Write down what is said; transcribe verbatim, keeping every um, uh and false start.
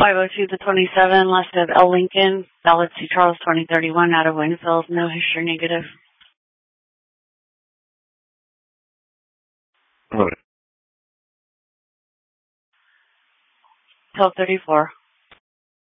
five oh two to twenty-seven, left of L. Lincoln, valid C. Charles twenty thirty-one, out of Winfield, no history negative. What? twelve thirty-four.